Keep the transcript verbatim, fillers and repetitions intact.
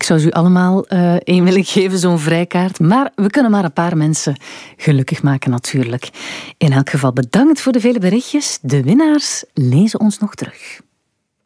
Ik zou ze u allemaal uh, één willen geven, zo'n vrijkaart. Maar we kunnen maar een paar mensen gelukkig maken natuurlijk. In elk geval bedankt voor de vele berichtjes. De winnaars lezen ons nog terug.